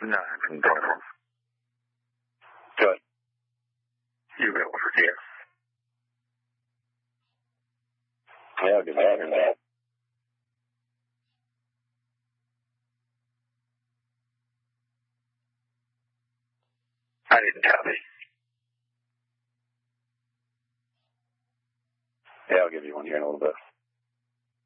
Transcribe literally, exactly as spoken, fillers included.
No, I didn't turn it off. Good. You'll be able to forget. Yeah, I'll give you that. I didn't copy. Yeah, I'll give you one here in a little bit.